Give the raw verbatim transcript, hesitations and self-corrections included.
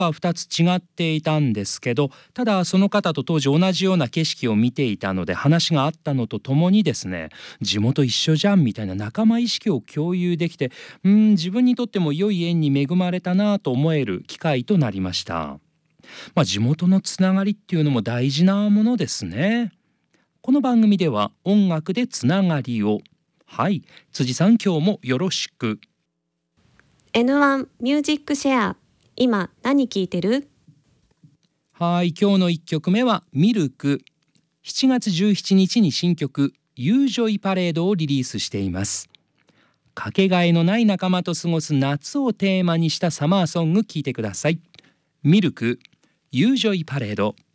はふたつ違っていたんですけど、ただその方と当時同じような景色を見ていたので話があったのとともにですね、地元一緒じゃんみたいな仲間意識を共有できて、うーん自分にとっても良い縁に恵まれたなと思える機会となりました。まあ、地元のつながりっていうのも大事なものですね。この番組では音楽でつながりを。はい、辻さん今日もよろしく。 エヌワン ミュージックシェア、今何聴いてる？ はい、今日のいっきょくめはミルク。しちがつじゅうしちにちに新曲ユージョイパレードをリリースしています。かけがえのない仲間と過ごす夏をテーマにしたサマーソング聴いてください。ミルクユージョイパレード。